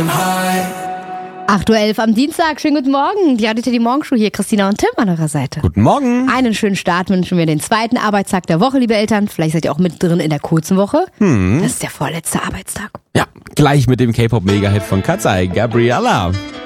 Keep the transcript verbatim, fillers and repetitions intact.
acht Uhr elf am Dienstag. Schönen guten Morgen. Die hatte die Morgenshow hier. Christina und Tim an eurer Seite. Guten Morgen. Einen schönen Start wünschen wir den zweiten Arbeitstag der Woche, liebe Eltern. Vielleicht seid ihr auch mit drin in der kurzen Woche. Hm. Das ist der vorletzte Arbeitstag. Ja, gleich mit dem K-Pop-Mega-Hit von Katsai, Gabriella.